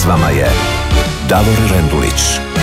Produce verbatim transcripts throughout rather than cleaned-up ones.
S vama je Davor Rendulić.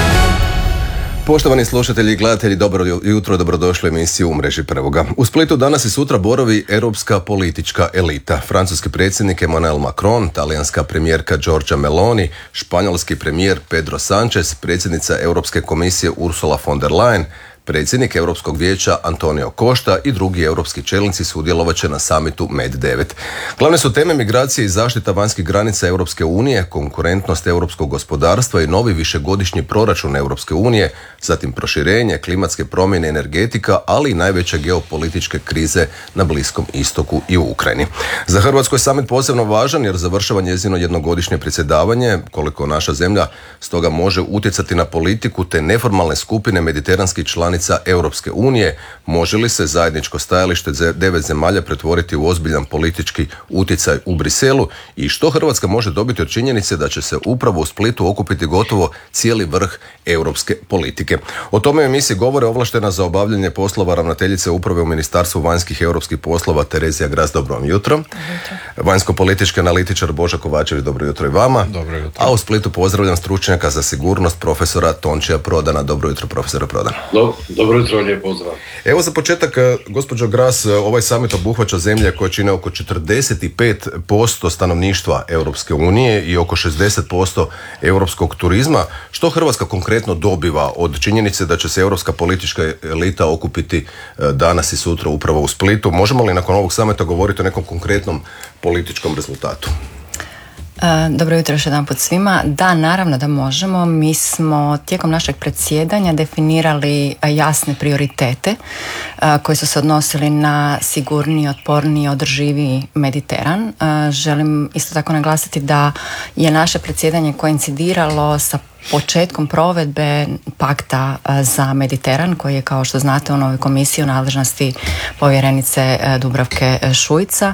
Poštovani slušatelji i gledatelji, dobro jutro, dobrodošli u emisiju U mreži prvoga. U Splitu danas i sutra boravi europska politička elita. Francuski predsjednik Emmanuel Macron, talijanska premijerka Giorgia Meloni, španjolski premijer Pedro Sanchez, predsjednica Europske komisije Ursula von der Leyen, predsjednik Europskog vijeća Antonio Costa i drugi europski čelnici sudjelovat će na samitu Med devet. Glavne su teme migracije i zaštita vanjskih granica Europske unije, konkurentnost europskog gospodarstva i novi višegodišnji proračun Europske unije, zatim proširenje, klimatske promjene, energetika, ali i najveće geopolitičke krize na Bliskom istoku i u Ukrajini. Za Hrvatsku je samit posebno važan jer završava njezino jednogodišnje predsjedavanje, koliko naša zemlja stoga može utjecati na politiku te neformalne skupine mediteranskih članica Europske unije, može li se zajedničko stajalište devet zemalja pretvoriti u ozbiljan politički utjecaj u Briselu i što Hrvatska može dobiti od činjenice da će se upravo u Splitu okupiti gotovo cijeli vrh europske politike. O tome u emisiji govore ovlaštena za obavljanje poslova ravnateljice uprave u Ministarstvu vanjskih i europskih poslova Terezija Gras. Dobro vam jutro. Vanjsko-politički analitičar Božo Kovačević, dobro jutro i vama. Dobro jutro. A u Splitu pozdravljam stručnjaka za sigurnost profesora Tončija Prodana. Dobro jutro, profesora Prodan. Dobro. Dobro jutro, lijep pozdrav. Evo za početak, gospođo Gras, ovaj samit obuhvaća zemlje koje čine oko četrdeset pet posto stanovništva Europske unije i oko šezdeset posto europskog turizma. Što Hrvatska konkretno dobiva od činjenice da će se europska politička elita okupiti danas i sutra upravo u Splitu? Možemo li nakon ovog samita govoriti o nekom konkretnom političkom rezultatu? Dobro jutro još jedan put svima. Da, naravno da možemo. Mi smo tijekom našeg predsjedanja definirali jasne prioritete koji su se odnosili na sigurniji, otporniji, održiviji Mediteran. Želim isto tako naglasiti da je naše predsjedanje koincidiralo sa početkom provedbe pakta za Mediteran, koji je, kao što znate, u novoj komisiji u nadležnosti povjerenice Dubravke Šuica.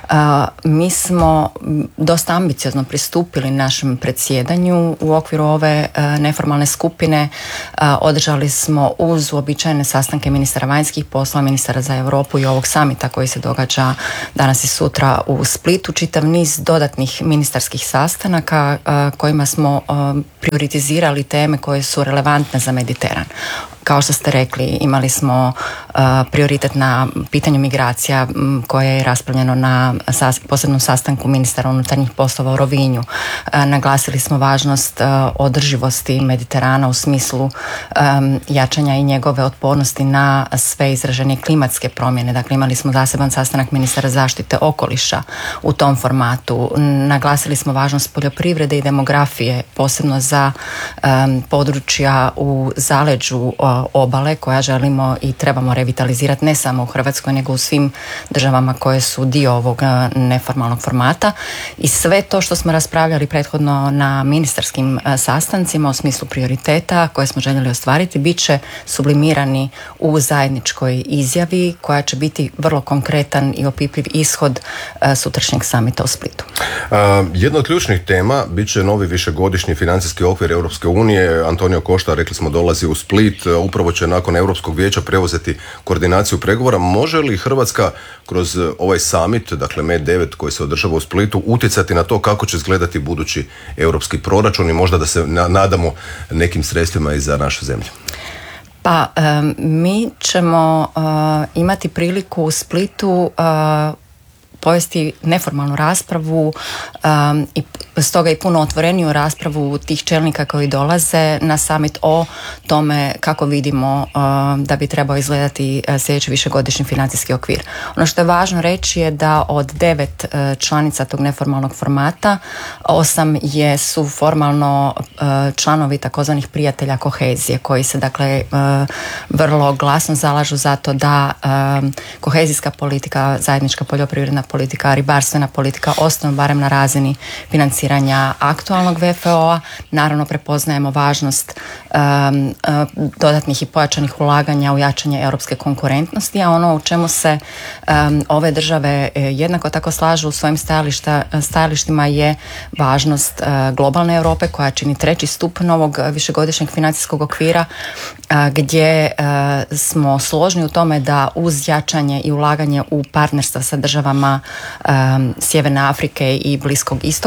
Mi smo dosta ambiciozno pristupili našem predsjedanju. U okviru ove neformalne skupine održali smo uz uobičajene sastanke ministara vanjskih poslova, ministara za Europu i ovog samita koji se događa danas i sutra u Splitu, čitav niz dodatnih ministarskih sastanaka kojima smo prioritizirali teme koje su relevantne za Mediteran. Kao što ste rekli, imali smo uh, prioritet na pitanju migracija m, koje je raspravljeno na sas, posebnom sastanku ministara unutarnjih poslova u Rovinju. Uh, naglasili smo važnost uh, održivosti Mediterana u smislu um, jačanja i njegove otpornosti na sve izraženije klimatske promjene. Dakle, imali smo zaseban sastanak ministara zaštite okoliša u tom formatu. Naglasili smo važnost poljoprivrede i demografije, posebno za um, područja u zaleđu obale koja želimo i trebamo revitalizirati ne samo u Hrvatskoj nego u svim državama koje su dio ovog neformalnog formata. I sve to što smo raspravljali prethodno na ministarskim sastancima u smislu prioriteta koje smo željeli ostvariti bit će sublimirani u zajedničkoj izjavi koja će biti vrlo konkretan i opipljiv ishod sutrašnjeg samita u Splitu. A, jedna od ključnih tema bit će novi višegodišnji financijski okvir Europske unije. Antonio Costa, rekli smo, dolazi u Split. Upravo će nakon Europskog vijeća preuzeti koordinaciju pregovora. Može li Hrvatska kroz ovaj summit, dakle Med devet koji se održava u Splitu, utjecati na to kako će izgledati budući europski proračun i možda da se nadamo nekim sredstvima i za našu zemlju? Pa um, mi ćemo uh, imati priliku u Splitu uh, povesti neformalnu raspravu um, i stoga i puno otvoreniju raspravu tih čelnika koji dolaze na summit o tome kako vidimo um, da bi trebao izgledati uh, sljedeći višegodišnji financijski okvir. Ono što je važno reći je da od devet uh, članica tog neformalnog formata, osam je su formalno uh, članovi takozvanih prijatelja kohezije koji se dakle uh, vrlo glasno zalažu za to da um, kohezijska politika, zajednička poljoprivredna politika, ribarstvena politika ostanu barem na razini financiranja aktualnog V F O-a. Naravno prepoznajemo važnost um, uh, dodatnih i pojačanih ulaganja u jačanje europske konkurentnosti, a ono u čemu se um, ove države jednako tako slažu u svojim stajalištima je važnost uh, globalne Europe koja čini treći stup novog višegodišnjeg financijskog okvira uh, gdje uh, smo složni u tome da uz jačanje i ulaganje u partnerstva sa državama um, Sjeverne Afrike i Bliskog istoka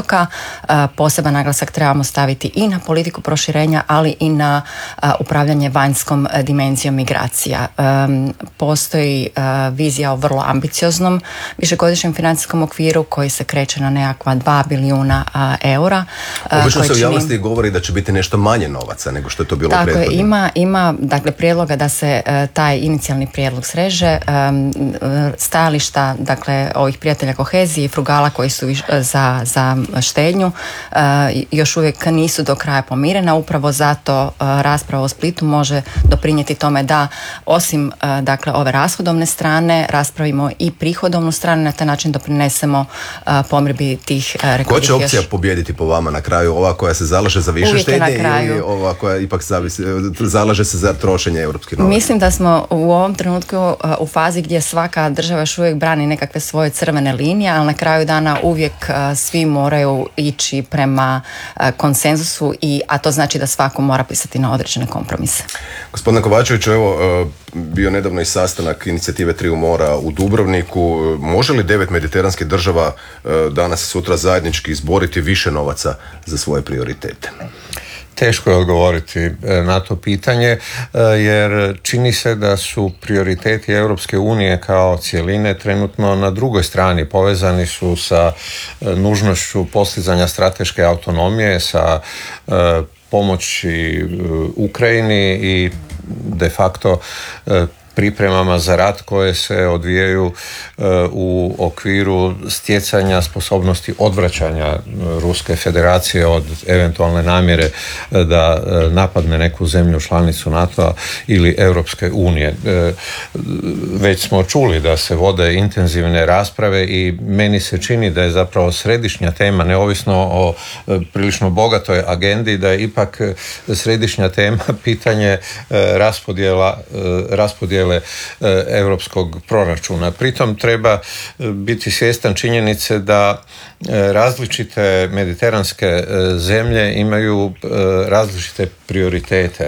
poseban naglasak trebamo staviti i na politiku proširenja, ali i na upravljanje vanjskom dimenzijom migracija. Postoji vizija o vrlo ambicioznom višegodišnjem financijskom okviru koji se kreće na nekakva dva bilijuna eura. Obično se u javnosti govori da će biti nešto manje novaca nego što je to bilo prethodno. Tako je, ima, ima dakle, prijedloga da se taj inicijalni prijedlog sreže. Stajališta dakle, ovih prijatelja kohezije i frugala koji su za, za štednju još uvijek nisu do kraja pomirena. Upravo zato rasprava o Splitu može doprinijeti tome da osim dakle, ove rashodovne strane raspravimo i prihodovnu stranu, na taj način doprinesemo pomirbi tih rekordnih. Koja će opcija još pobijediti po vama na kraju? Ova koja se zalaže za više štednje ili ova koja ipak zavisi, zalaže se za trošenje europskih novaca? Mislim da smo u ovom trenutku u fazi gdje svaka država još uvijek brani nekakve svoje crvene linije, ali na kraju dana uvijek svi moraju ići prema konsenzusu, i, a to znači da svako mora pisati na određene kompromise. Gospodine Kovačeviću, evo, bio nedavno i sastanak inicijative Triju mora u Dubrovniku. Može li devet mediteranskih država danas i sutra zajednički izboriti više novaca za svoje prioritete? Teško je odgovoriti na to pitanje, jer čini se da su prioriteti Europske unije kao cjeline trenutno na drugoj strani. Povezani su sa nužnošću postizanja strateške autonomije, sa pomoći Ukrajini i de facto pripremama za rat koje se odvijaju uh, u okviru stjecanja sposobnosti odvraćanja Ruske federacije od eventualne namjere da uh, napadne neku zemlju članicu NATO-a ili Europske unije. Uh, već smo čuli da se vode intenzivne rasprave i meni se čini da je zapravo središnja tema, neovisno o uh, prilično bogatoj agendi, da je ipak središnja tema pitanje uh, raspodjela, uh, raspodjela europskog proračuna. Pritom treba biti svjestan činjenice da različite mediteranske zemlje imaju različite prioritete.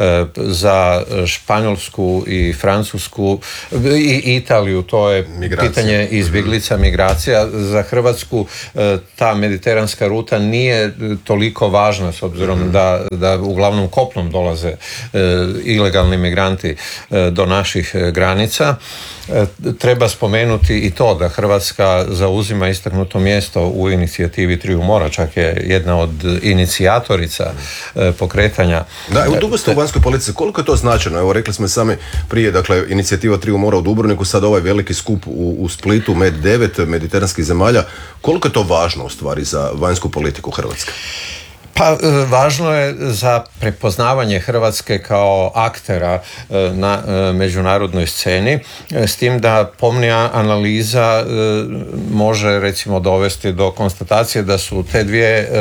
Za Španjolsku i Francusku i Italiju to je migracija. Pitanje izbjeglica, migracija. Za Hrvatsku ta mediteranska ruta nije toliko važna, s obzirom mm-hmm. da, da uglavnom kopnom dolaze ilegalni migranti do naših granica. Treba spomenuti i to da Hrvatska zauzima istaknuto mjesto u inicijativi Triju mora, čak je jedna od inicijatorica pokretanja. Da, evo dugo ste u vanjskoj politici, koliko je to značajno? Evo rekli smo sami prije, dakle, inicijativa Triju mora u Dubrovniku, sad ovaj veliki skup u, u Splitu, med devet mediteranskih zemalja, koliko je to važno u stvari za vanjsku politiku Hrvatske? Pa važno je za prepoznavanje Hrvatske kao aktera na međunarodnoj sceni, s tim da pomnija analiza može recimo dovesti do konstatacije da su te dvije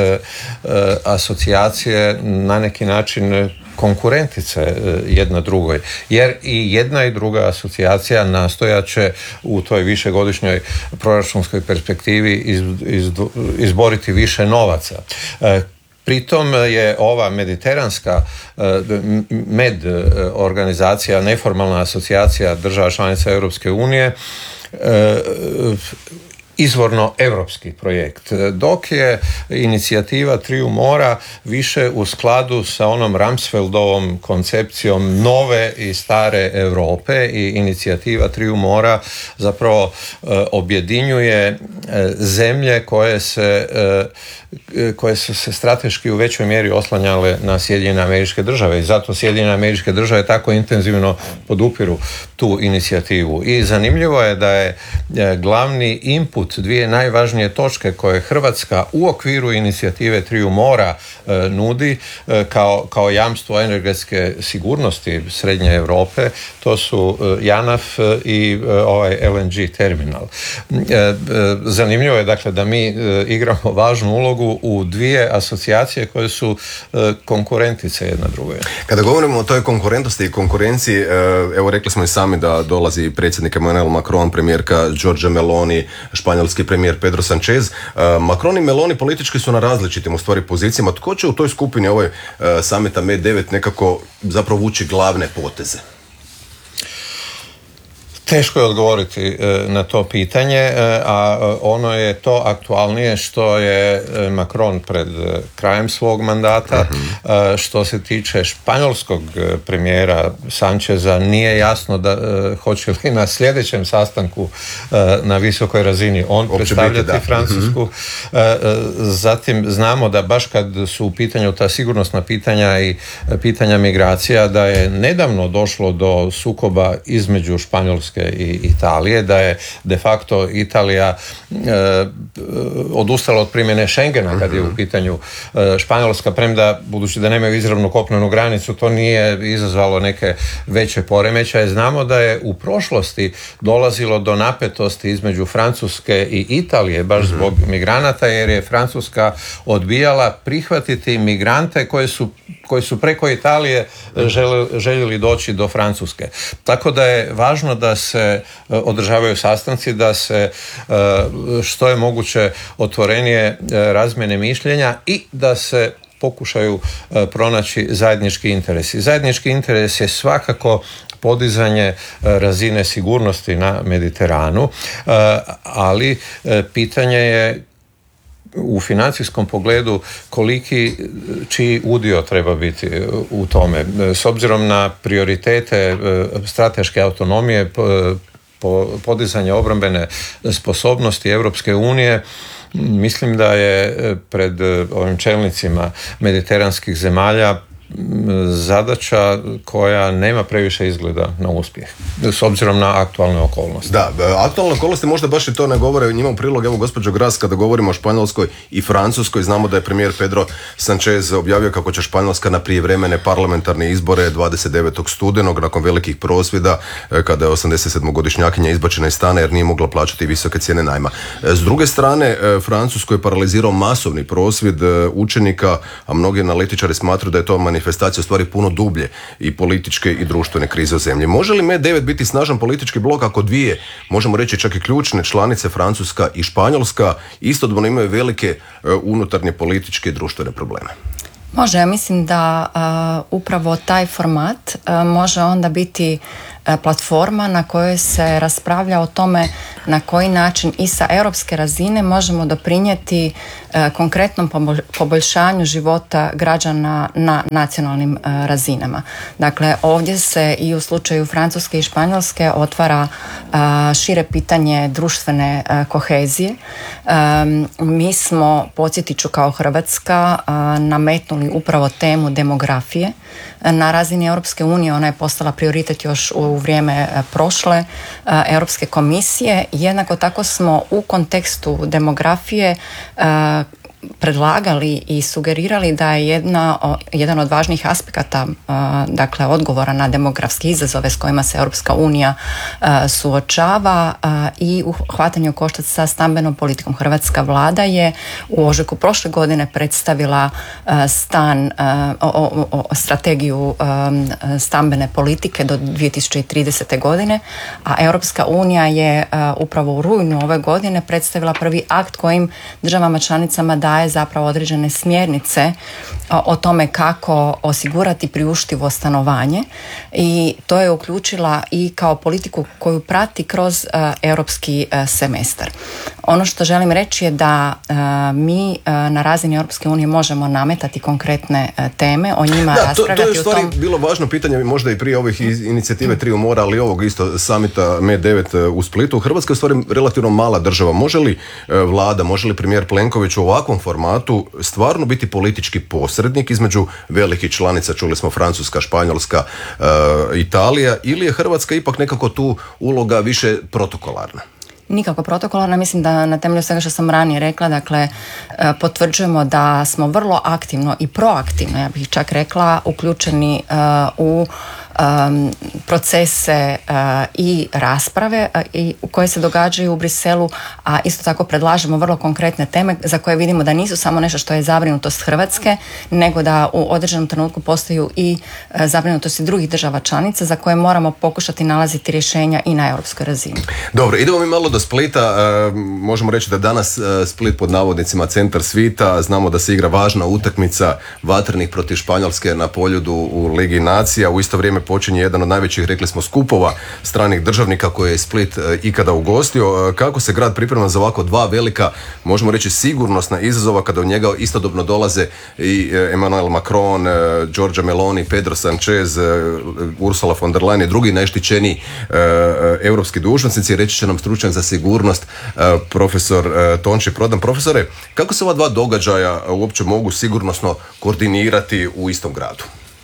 asocijacije na neki način konkurentice jedna drugoj, jer i jedna i druga asocijacija nastojat će u toj višegodišnjoj proračunskoj perspektivi iz, iz, izboriti više novaca. Pritom je ova mediteranska med organizacija, neformalna asocijacija država članica Europske unije, izvorno europski projekt, dok je inicijativa Triju mora više u skladu sa onom Rumsfeldovom koncepcijom nove i stare Europe, i inicijativa Triju mora zapravo objedinjuje zemlje koje se koje su se strateški u većoj mjeri oslanjale na Sjedinjene Američke Države, i zato Sjedinjene Američke Države tako intenzivno podupiru tu inicijativu. I zanimljivo je da je glavni input, dvije najvažnije točke koje Hrvatska u okviru inicijative Triju mora e, nudi e, kao, kao jamstvo energetske sigurnosti Srednje Europe, to su e, JANAF i e, ovaj L N G terminal. E, e, zanimljivo je dakle da mi e, igramo važnu ulogu u dvije asocijacije koje su e, konkurentice jedna druge. Kada govorimo o toj konkurentnosti i konkurenciji, e, evo rekli smo i sami da dolazi predsjednik Emmanuel Macron, premijerka Giorgia Meloni, španjolski premijer Pedro Sanchez. E, Macron i Meloni politički su na različitim u stvari pozicijama. Tko će u toj skupini ovoj e, samita med devet nekako zapravo vući glavne poteze? Teško je odgovoriti na to pitanje, a ono je to aktualnije što je Macron pred krajem svog mandata. Uh-huh. Što se tiče španjolskog premijera Sancheza, nije jasno da hoće li na sljedećem sastanku na visokoj razini on Opće predstavljati biti, Francusku. Uh-huh. Zatim znamo da baš kad su u pitanju ta sigurnosna pitanja i pitanja migracija, da je nedavno došlo do sukoba između Španjolske i Italije, da je de facto Italija e, odustala od primjene Schengena kad je u pitanju e, Španjolska, premda budući da nemaju izravnu kopnenu granicu, to nije izazvalo neke veće poremećaje. Znamo da je u prošlosti dolazilo do napetosti između Francuske i Italije baš zbog migranata, jer je Francuska odbijala prihvatiti migrante koji su, koji su preko Italije željeli, željeli doći do Francuske. Tako da je važno da se održavaju sastanci, da se što je moguće otvorenije razmjene mišljenja i da se pokušaju pronaći zajednički interesi. Zajednički interes je svakako podizanje razine sigurnosti na Mediteranu, ali pitanje je u financijskom pogledu koliki, čiji udio treba biti u tome. S obzirom na prioritete strateške autonomije, podizanje obrambene sposobnosti Europske unije, mislim da je pred ovim čelnicima mediteranskih zemalja zadaća koja nema previše izgleda na uspjeh, s obzirom na aktualne okolnosti. Da, aktualne okolnosti možda baš i to ne govore, njima u prilog, evo gospođo Gras, kada govorimo o Španjolskoj i Francuskoj, znamo da je premijer Pedro Sanchez objavio kako će Španjolska na prijevremene parlamentarne izbore dvadeset devetog studenog nakon velikih prosvjeda, kada je osamdesetsedmogodišnjakinja izbačena iz stana jer nije mogla plaćati visoke cijene najma. S druge strane, Francusku je paralizirao masovni prosvjed učenika, a mnogi analitičari smatraju da je to manifestacija u stvari puno dublje i političke i društvene krize u zemlji. Može li M devet biti snažan politički blok ako dvije, možemo reći čak i ključne članice, Francuska i Španjolska, istodobno imaju velike uh, unutarnje političke i društvene probleme? Može, ja mislim da uh, upravo taj format uh, može onda biti uh, platforma na kojoj se raspravlja o tome na koji način i sa europske razine možemo doprinijeti uh, konkretnom poboljšanju života građana na nacionalnim uh, razinama. Dakle, ovdje se i u slučaju Francuske i Španjolske otvara uh, šire pitanje društvene uh, kohezije. Um, mi smo, podsjetit ću kao Hrvatska, uh, nametnuli upravo temu demografije. Na razini Europske unije ona je postala prioritet još u vrijeme prošle Europske komisije. Jednako tako smo u kontekstu demografije predlagali i sugerirali da je jedna, jedan od važnijih aspekata dakle odgovora na demografske izazove s kojima se Europska unija suočava i u hvatanju koštac sa stambenom politikom. Hrvatska vlada je u ožujku prošle godine predstavila stan, o, o, o, strategiju stambene politike do dvije tisuće tridesete godine, a Europska unija je upravo u rujnu ove godine predstavila prvi akt kojim državama članicama daje zapravo određene smjernice o tome kako osigurati priuštivo stanovanje, i to je uključila i kao politiku koju prati kroz uh, europski uh, semestar. Ono što želim reći je da uh, mi uh, na razini Europske unije možemo nametati konkretne uh, teme, o njima da, raspravljati. To, to je u stvari tom... bilo važno pitanje, možda i prije ovih inicijative Triju mora, ali ovog isto samita M devet u Splitu. Hrvatska je u stvari relativno mala država. Može li uh, vlada, može li premijer Plenković u ovakvom formatu stvarno biti politički posrednik između velikih članica, čuli smo Francuska, Španjolska, uh, Italija, ili je Hrvatska ipak nekako tu uloga više protokolarna? Nikako protokolarna, mislim da na temelju svega što sam ranije rekla, dakle, potvrđujemo da smo vrlo aktivno i proaktivno, ja bih čak rekla, uključeni uh, u Um, procese uh, i rasprave uh, i koje se događaju u Briselu, a isto tako predlažemo vrlo konkretne teme za koje vidimo da nisu samo nešto što je zabrinutost Hrvatske, nego da u određenom trenutku postaju i uh, zabrinutosti drugih država članica za koje moramo pokušati nalaziti rješenja i na europskoj razini. Dobro, idemo mi malo do Splita. Uh, možemo reći da danas uh, Split pod navodnicima centar svita. Znamo da se igra važna utakmica Vatrenih protiv Španjolske na Poljudu u Ligi nacija. U isto vrijeme počinje jedan od najvećih, rekli smo, skupova stranih državnika koje je Split ikada ugostio. Kako se grad priprema za ovako dva velika, možemo reći, sigurnosna izazova kada u njega istodobno dolaze i Emmanuel Macron, Giorgia Meloni, Pedro Sanchez, Ursula von der Leyen i drugi najštićeniji europski dužnosnici. Reći će nam stručnjak za sigurnost profesor Tonči Prodan. Profesore, kako se ova dva događaja uopće mogu sigurnosno koordinirati u istom gradu?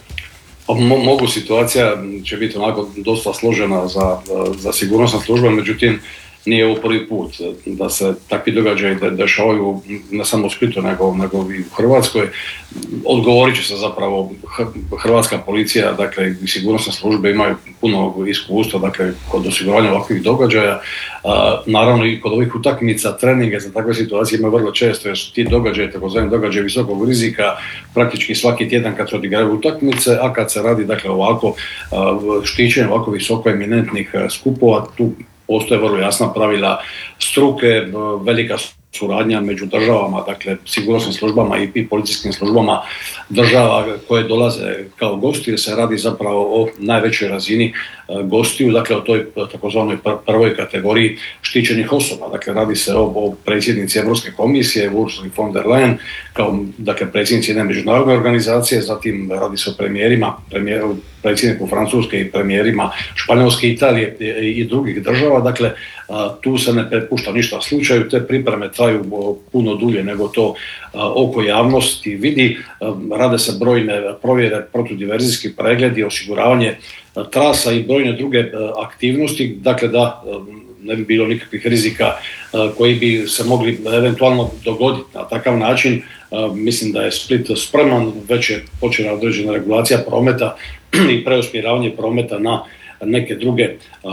Mo- mogu, situacija će biti onako dosta složena za, za sigurnosna služba, međutim nije ovo prvi put da se takvi događaji dešavaju ne samo u Splitu nego, nego i u Hrvatskoj. Odgovorit će se zapravo hrvatska policija, dakle i sigurnosne službe imaju puno iskustva, dakle kod osiguranja ovakvih događaja. A, naravno i kod ovih utakmica, treninga za takve situacije ima vrlo često, jer su ti događaji, takozvani događaji visokog rizika, praktički svaki tjedan kad se odigraju utakmice, a kad se radi dakle ovako štićenje ovako visoko eminentnih skupova, tu postoje vrlo jasna pravila struke, velika suradnja među državama, dakle sigurnosnim službama i policijskim službama država koje dolaze kao gosti, jer se radi zapravo o najvećoj razini gostiju, dakle o toj takozvanoj prvoj kategoriji štićenih osoba. Dakle, radi se o, o predsjednici Europske komisije, Ursuli von der Leyen, kao dakle predsjednici jedne međunarodne organizacije, zatim radi se o premijerima, premijer, predsjedniku Francuske i premijerima Španjolske, Italije i, i drugih država. Dakle, a, tu se ne prepušta ništa slučaju, te pripreme traju puno dulje nego to a, oko javnosti vidi. A, rade se brojne provjere, protudiverzijski pregledi, osiguravanje trasa i brojne druge aktivnosti, dakle da ne bi bilo nikakvih rizika koji bi se mogli eventualno dogoditi na takav način. Mislim da je Split spreman, već je počela određena regulacija prometa i preusmjeravanje prometa na neke druge,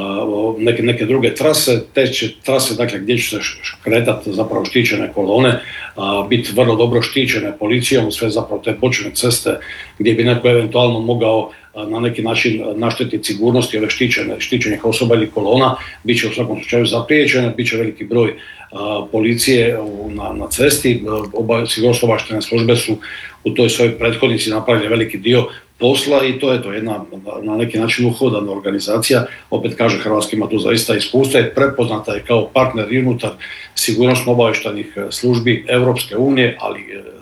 neke, neke druge trase, te će trase, dakle, gdje će se kretati zapravo štićene kolone, biti vrlo dobro štićene policijom, sve zapravo te bočne ceste gdje bi neko eventualno mogao na neki način naštetiti sigurnosti ove štićene, štićenih osoba ili kolona, bit će u svakom slučaju zapriječene, bit će veliki broj a, policije na, na cesti, oba, sigurnosno-obavještajne službe su u toj svojoj prethodnici napravili veliki dio posla i to je to jedna na neki način uhodana organizacija. Opet kaže, Hrvatska ima tu zaista iskustva i prepoznata je kao partner i unutar sigurnosno-obavještajnih službi Europske unije, ali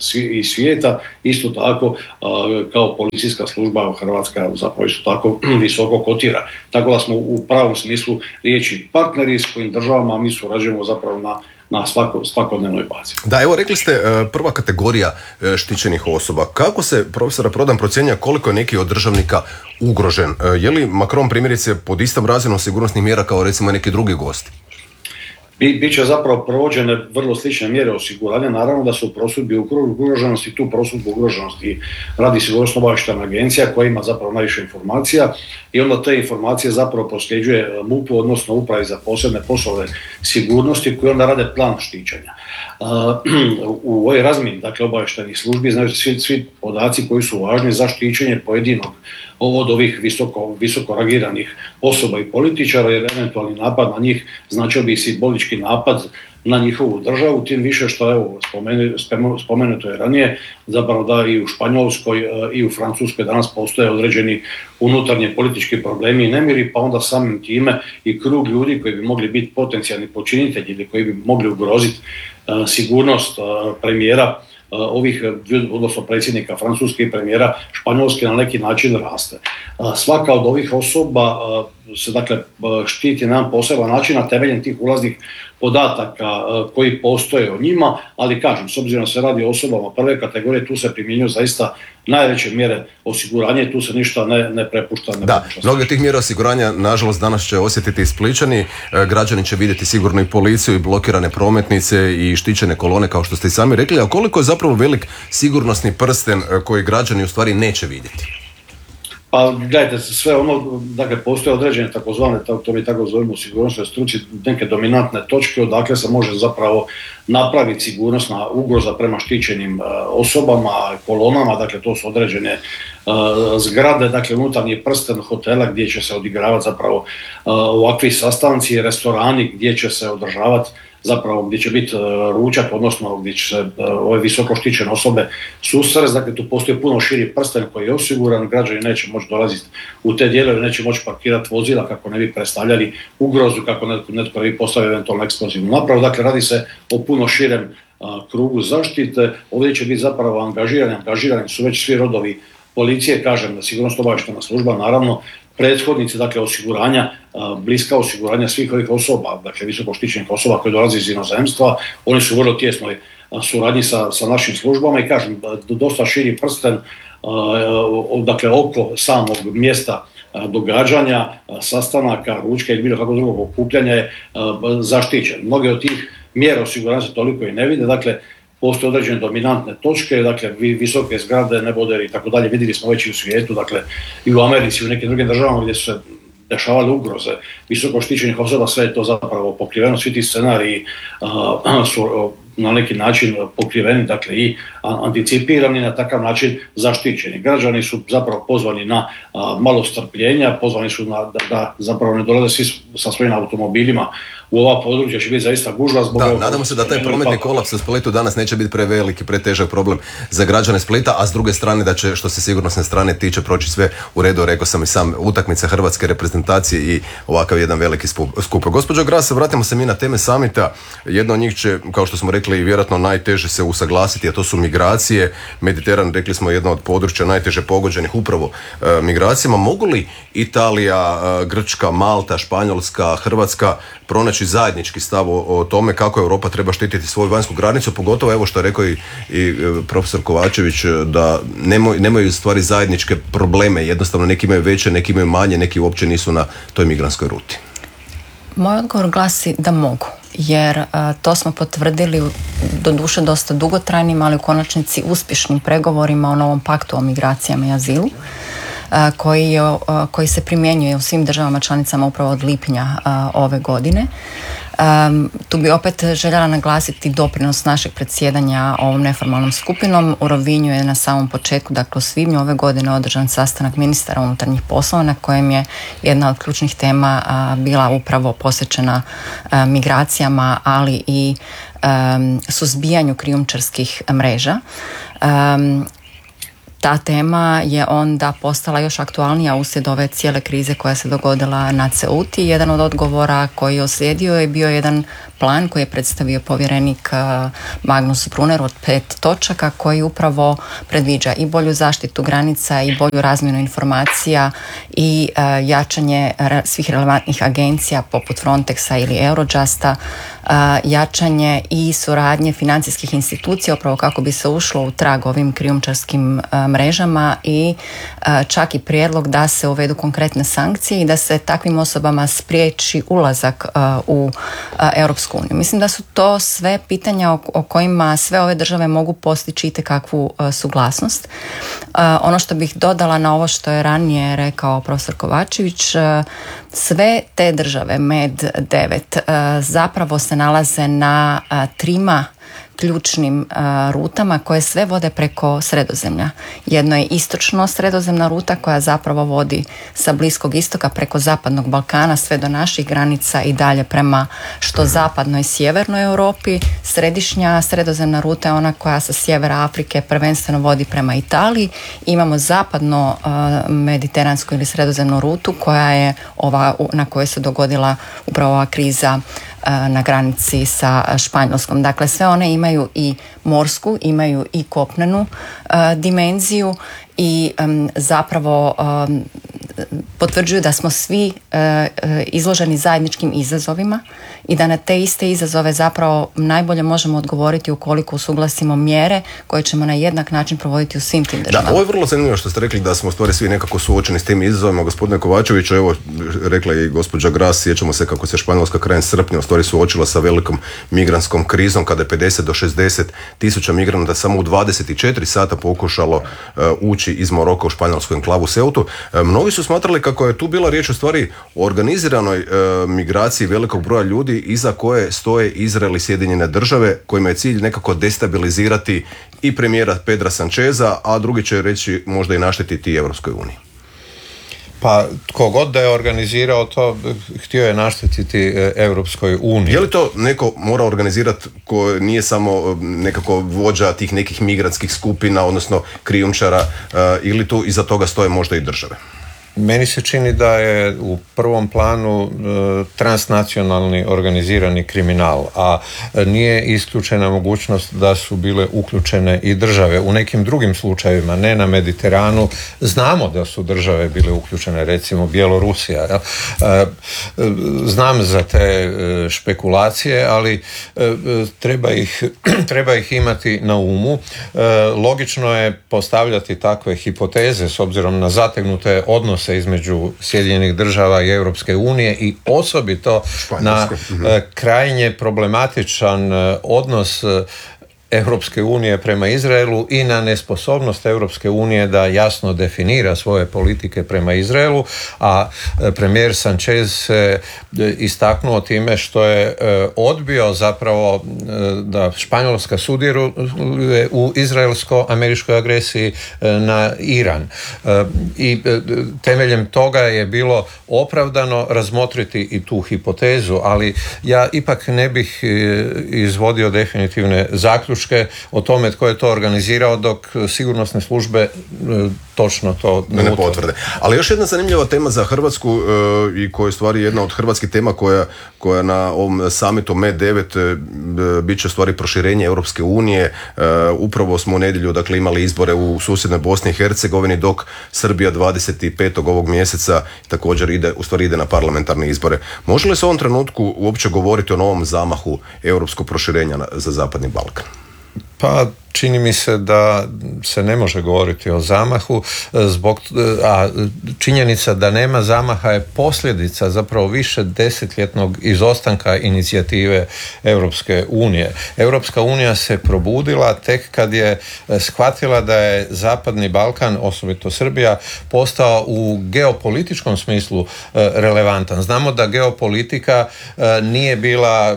i svijeta. Isto tako kao policijska služba Hrvatska zapravo isto tako visoko kotira. Tako da smo u pravom smislu riječi partneri s kojim državama mi surađujemo zapravo na na svako, svakodnevnoj bazi. Da, evo rekli ste prva kategorija štićenih osoba. Kako se, profesora Prodan, procjenjuje koliko je neki od državnika ugrožen? Je li Macron primjerice pod istom razinom sigurnosnih mjera kao recimo neki drugi gosti? Biće zapravo provođene vrlo slične mjere osiguranja, naravno da su u prosudbi ugroženosti, tu prosudbu ugroženosti radi sigurnosno-obavještajna agencija koja ima zapravo najviše informacija i onda te informacije zapravo prosljeđuje M U P-u, odnosno Upravi za posebne poslove sigurnosti koji onda rade plan štićenja. U ovoj razmjeni, dakle, obavještajnih službi, znači svi, svi podaci koji su važni za štićenje pojedinog od ovih visoko, visoko rangiranih osoba i političara, jer eventualni napad na njih značio bi simbolički napad na njihovu državu, tim više što, evo, spomenu, spomenuto je ranije, zapravo da i u Španjolskoj i u Francuskoj danas postoje određeni unutarnji politički problemi i nemiri, pa onda samim time i krug ljudi koji bi mogli biti potencijalni počinitelji ili koji bi mogli ugroziti uh, sigurnost uh, premijera ovih, odnosno predsjednika Francuske i premijera Španjolske na neki način raste. Svaka od ovih osoba se dakle štiti na jedan poseban način na temeljem tih ulaznih podataka koji postoje o njima, ali kažem, s obzirom da se radi o osobama prve kategorije, tu se primjenjuju zaista najveće mjere osiguranja i tu se ništa ne, ne prepušta. Ne da, mnoge tih mjera osiguranja, nažalost, danas će osjetiti i Splićani. Građani će vidjeti sigurno i policiju i blokirane prometnice i štićene kolone, kao što ste i sami rekli, a koliko je zapravo velik sigurnosni prsten koji građani u stvari neće vidjeti? Pa gledajte, sve ono, dakle, postoje određene takozvane, to mi tako zovemo u sigurnosnoj struci, neke dominantne točke odakle se može zapravo napraviti sigurnosna ugroza prema štićenim uh, osobama, kolonama, dakle to su određene uh, zgrade, dakle unutarnji prsten hotela gdje će se odigravati zapravo uh, ovakvi sastanci, restorani gdje će se održavati zapravo gdje će biti ručak, odnosno gdje će se ove visoko štićene osobe susresti. Dakle, tu postoji puno širi prsten koji je osiguran, građani neće moći dolaziti u te dijelove, neće moći parkirati vozila kako ne bi predstavljali ugrozu, kako netko, netko ne bi postavio eventualno eksplozivnu napravu. Dakle, radi se o puno širem a, krugu zaštite. Ovdje će biti zapravo angažirani, angažirani su već svi rodovi policije, kažem, da sigurnosno-obavještajna služba, naravno, prethodnici, dakle, osiguranja, bliska osiguranja svih ovih osoba, dakle, visoko štićenih osoba koje dolaze iz inozemstva, oni su u vrlo tjesnoj suradnji sa, sa našim službama i kažem, dosta širi prsten, dakle, oko samog mjesta događanja, sastanaka, ručka ili bilo kakvog drugog okupljanja je zaštićen. Mnoge od tih mjera osiguranja se toliko i ne vide, dakle, postoje određene dominantne točke, dakle visoke zgrade, neboderi i tako dalje, vidjeli smo već i u svijetu, dakle i u Americi i u nekim drugim državama gdje su se dešavale ugroze visoko štićenih osoba, sve je to zapravo pokriveno, svi ti scenariji uh, su uh, na neki način pokriveni, dakle i anticipirani, na takav način zaštićeni. Građani su zapravo pozvani na uh, malo strpljenja, pozvani su na, da, da zapravo ne dolaze svi sa svojim automobilima u ova područja, će biti zaista gužva zbog... Da, nadamo se da taj prometni kolaps u Splitu danas neće biti preveliki, pretežak problem za građane Splita, a s druge strane da će, što se sigurnosne strane tiče, proći sve u redu. Rekao sam i sam, utakmica hrvatske reprezentacije i ovakav jedan veliki skup. Gospođo Gras, vratimo se mi na teme samita. Jedna od njih će, kao što smo rekli, vjerojatno najteže se usaglasiti, a to su migracije. Mediteran, rekli smo, jedno od područja najteže pogođenih upravo e, migracijama. Mogu li Italija, e, Grčka, Malta, Španjolska, Hrvatska pronaći zajednički stav o, o tome kako Europa treba štititi svoju vanjsku granicu, pogotovo evo što je rekao i, i profesor Kovačević, da nemoj, nemaju stvari zajedničke probleme, jednostavno neki imaju veće, neki imaju manje, neki uopće nisu na toj migrantskoj ruti. Moj odgovor glasi da mogu, jer a, to smo potvrdili doduše dosta dugotrajnim, ali u konačnici uspješnim pregovorima o novom paktu o migracijama i azilu, a, koji, je, a, koji se primjenjuje u svim državama članicama upravo od lipnja a, ove godine. Um, tu bi opet željela naglasiti doprinos našeg predsjedanja ovom neformalnom skupinom. U Rovinju je na samom početku, dakle u svibnju ove godine, održan sastanak ministara unutarnjih poslova na kojem je jedna od ključnih tema a, bila upravo posvećena a, migracijama, ali i um, suzbijanju krijumčarskih mreža. Um, Ta tema je onda postala još aktualnija uslijed ove cijele krize koja se dogodila na Ceuti. Jedan od odgovora koji je uslijedio je bio jedan plan koji je predstavio povjerenik Magnus Brunner od pet točaka koji upravo predviđa i bolju zaštitu granica i bolju razmjenu informacija i jačanje svih relevantnih agencija poput Frontexa ili Eurojusta, jačanje i suradnje financijskih institucija upravo kako bi se ušlo u trag ovim krijumčarskim mrežama i čak i prijedlog da se uvedu konkretne sankcije i da se takvim osobama spriječi ulazak u Europsku uniju. Mislim da su to sve pitanja o kojima sve ove države mogu postići itekakvu suglasnost. Ono što bih dodala na ovo što je ranije rekao profesor Kovačević, sve te države, med devet, zapravo se nalaze na trima ključnim uh, rutama koje sve vode preko Sredozemlja. Jedno je istočno sredozemna ruta koja zapravo vodi sa Bliskog istoka preko Zapadnog Balkana sve do naših granica i dalje prema što zapadnoj i sjevernoj Europi. Središnja sredozemna ruta je ona koja sa sjevera Afrike prvenstveno vodi prema Italiji. Imamo zapadno uh, mediteransku ili sredozemnu rutu koja je ova na kojoj se dogodila upravo ova kriza na granici sa Španjolskom. Dakle, sve one imaju i morsku, imaju i kopnenu uh, dimenziju i um, zapravo um, potvrđuju da smo svi uh, izloženi zajedničkim izazovima i da na te iste izazove zapravo najbolje možemo odgovoriti ukoliko usuglasimo mjere koje ćemo na jednak način provoditi u svim tim državama. Da, ovo je vrlo zanimljivo što ste rekli da smo u stvari svi nekako suočeni s tim izazovima. Gospodine Kovačeviću, evo rekla je i gospođa Gras, sjećamo se kako se Španjolska krajem srpnja u stvari suočila sa velikom migrantskom krizom kada je pedeset do šezdeset tisuća migranata samo u dvadeset četiri sata pokušalo uh, ući iz Maroka u španjolsku enklavu Ceutu. Uh, mnogi su smatrali kako je tu bila riječ u stvari o organiziranoj uh, migraciji velikog broja ljudi iza koje stoje Izrael i Sjedinjene države kojima je cilj nekako destabilizirati i premijera Pedra Sancheza, a drugi će reći možda i naštetiti Europskoj uniji. Pa tko god da je organizirao to, htio je naštetiti Europskoj uniji. Je li to neko mora organizirati ko nije samo nekako vođa tih nekih migrantskih skupina, odnosno krijumčara, ili tu iza toga stoje možda i države? Meni se čini da je u prvom planu e, transnacionalni organizirani kriminal, a nije isključena mogućnost da su bile uključene i države. U nekim drugim slučajevima, ne na Mediteranu, znamo da su države bile uključene, recimo Bjelorusija. E, e, znam za te e, špekulacije, ali e, treba ih, treba ih imati na umu. E, logično je postavljati takve hipoteze s obzirom na zategnute odnose između Sjedinjenih država i Europske unije i osobito na krajnje problematičan odnos Europske unije prema Izraelu i na nesposobnost Europske unije da jasno definira svoje politike prema Izraelu, a premijer Sanchez se istaknuo time što je odbio zapravo da Španjolska sudjeluje u izraelsko-američkoj agresiji na Iran. I temeljem toga je bilo opravdano razmotriti i tu hipotezu, ali ja ipak ne bih izvodio definitivne zaključke o tome tko je to organizirao, dok sigurnosne službe točno to ne, ne potvrde. Ali još jedna zanimljiva tema za Hrvatsku e, i koja je stvari jedna od hrvatskih tema koja, koja na ovom samitu M E devet e, bit će stvari proširenje Europske unije. E, upravo smo u nedjelju dakle imali izbore u susjednoj Bosni i Hercegovini, dok Srbija dvadeset petog ovog mjeseca također ide, u stvari ide na parlamentarne izbore. Može li se u ovom trenutku uopće govoriti o novom zamahu europskog proširenja na, za Zapadni Balkan? Pa čini mi se da se ne može govoriti o zamahu, zbog, a činjenica da nema zamaha je posljedica zapravo više desetljetnog izostanka inicijative Europske unije. Europska unija se probudila tek kad je shvatila da je Zapadni Balkan, osobito Srbija, postao u geopolitičkom smislu relevantan. Znamo da geopolitika nije bila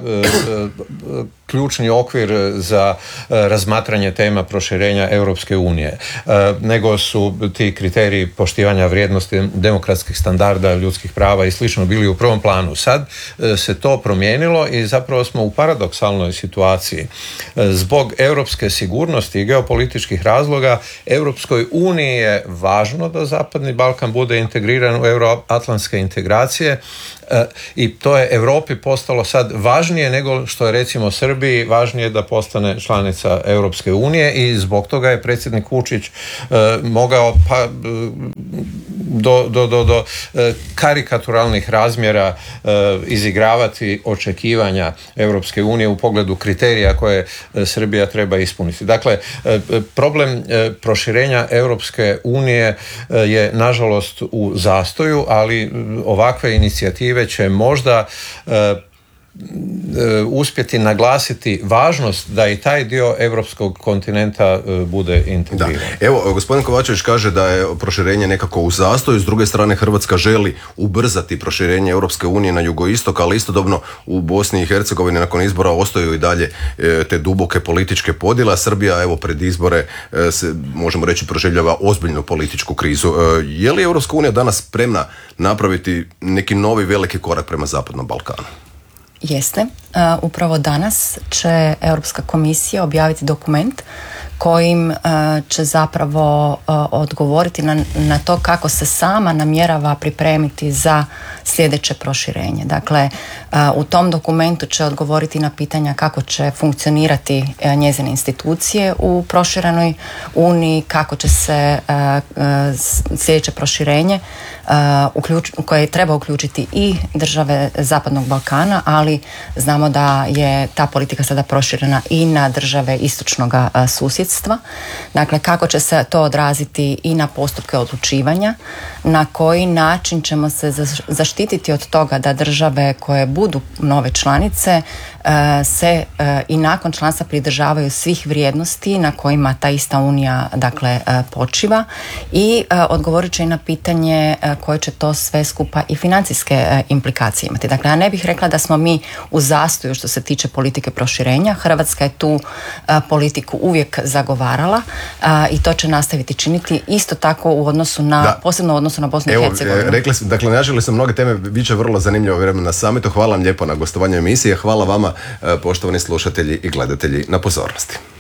ključni okvir za razmatranje tema proširenja Europske unije, nego su ti kriteriji poštivanja vrijednosti demokratskih standarda, ljudskih prava i slično bili u prvom planu. Sad se to promijenilo i zapravo smo u paradoksalnoj situaciji. Zbog europske sigurnosti i geopolitičkih razloga Europskoj uniji je važno da Zapadni Balkan bude integriran u euroatlantske integracije, i to je Europi postalo sad važnije nego što je recimo Srbiji važnije da postane članica Europske unije, i zbog toga je predsjednik Vučić eh, mogao pa do, do, do, do eh, karikaturalnih razmjera eh, izigravati očekivanja Europske unije u pogledu kriterija koje eh, Srbija treba ispuniti. Dakle, eh, problem eh, proširenja Europske unije eh, je nažalost u zastoju, ali ovakve inicijative će možda e, uspjeti naglasiti važnost da i taj dio europskog kontinenta bude integriran. Da. Evo, gospodin Kovačević kaže da je proširenje nekako u zastoju, s druge strane Hrvatska želi ubrzati proširenje Europske unije na jugoistok, ali istodobno u Bosni i Hercegovini nakon izbora ostaju i dalje te duboke političke podjele. Srbija, evo, pred izbore se, možemo reći, proživljava ozbiljnu političku krizu. Je li Europska unija danas spremna napraviti neki novi veliki korak prema Zapadnom Balkanu? Jeste. Uh, upravo danas će Europska komisija objaviti dokument kojim uh, će zapravo uh, odgovoriti na, na to kako se sama namjerava pripremiti za sljedeće proširenje. Dakle, uh, u tom dokumentu će odgovoriti na pitanja kako će funkcionirati uh, njezine institucije u proširenoj uniji, kako će se uh, uh, sljedeće proširenje uh, uključ, koje treba uključiti i države Zapadnog Balkana, ali znamo da je ta politika sada proširena i na države istočnog uh, susjedstva. Dakle, kako će se to odraziti i na postupke odlučivanja, na koji način ćemo se zaštititi od toga da države koje budu nove članice se i nakon članstva pridržavaju svih vrijednosti na kojima ta ista unija, dakle, počiva, i odgovorit će i na pitanje koje će to sve skupa i financijske implikacije imati. Dakle, ja ne bih rekla da smo mi u zastoju što se tiče politike proširenja. Hrvatska je tu politiku uvijek zagovarala a, i to će nastaviti činiti isto tako u odnosu na, da. posebno u odnosu na Bosnu i Hercegovinu. Evo, rekli smo, dakle, naželi smo mnoge teme, bit će vrlo zanimljivo vrijeme na samitu. Hvala vam lijepo na gostovanju emisije, hvala vama, poštovani slušatelji i gledatelji, na pozornosti.